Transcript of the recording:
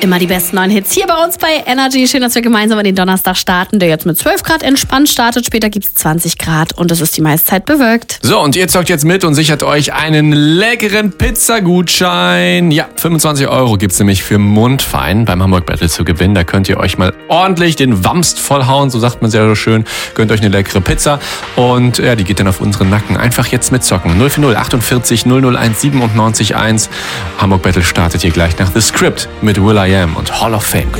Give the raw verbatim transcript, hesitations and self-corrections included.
Immer die besten neuen Hits hier bei uns bei Energy. Schön, dass wir gemeinsam in den Donnerstag starten, der jetzt mit zwölf Grad entspannt startet. Später gibt es zwanzig Grad und es ist die meiste Zeit bewölkt. So, und ihr zockt jetzt mit und sichert euch einen leckeren Pizzagutschein. Ja, fünfundzwanzig Euro gibt es nämlich für Mundfein beim Hamburg Battle zu gewinnen. Da könnt ihr euch mal ordentlich den Wamst vollhauen, so sagt man sehr so schön. Gönnt euch eine leckere Pizza und ja, die geht dann auf unseren Nacken. Einfach jetzt mitzocken. null vier null achtundvierzig null null eins siebenundneunzig eins. Hamburg Battle startet hier gleich nach The Script mit Will I Am und Hall of Fame.